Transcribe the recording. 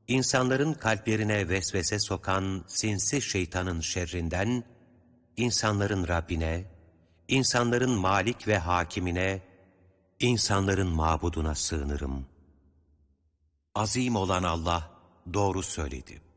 insanların kalplerine vesvese sokan sinsi şeytanın şerrinden, insanların Rabbine, insanların Malik ve Hakimine, insanların mabuduna sığınırım. Azim olan Allah doğru söyledi.